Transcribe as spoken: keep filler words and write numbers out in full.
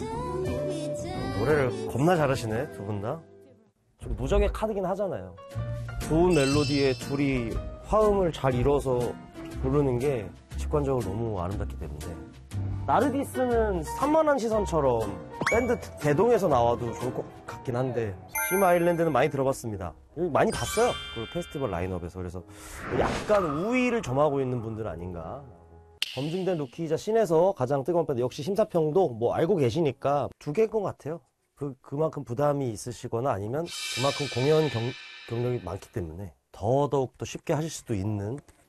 노래를 겁나 잘하시네, 두 분 다. 좀 무적의 카드긴 하잖아요. 좋은 멜로디에 둘이 화음을 잘 이뤄서 부르는 게 직관적으로 너무 아름답기 때문에. 나르디스는 산만한 시선처럼 밴드 대동에서 나와도 좋을 것 같긴 한데, 시마 아일랜드는 많이 들어봤습니다. 많이 봤어요, 그 페스티벌 라인업에서. 그래서 약간 우위를 점하고 있는 분들 아닌가. 검증된 루키이자 씬에서 가장 뜨거운 밴드, 역시 심사평도 뭐 알고 계시니까 두 개인 것 같아요. 그, 그만큼 부담이 있으시거나 아니면 그만큼 공연 경, 경력이 많기 때문에 더더욱 더 쉽게 하실 수도 있는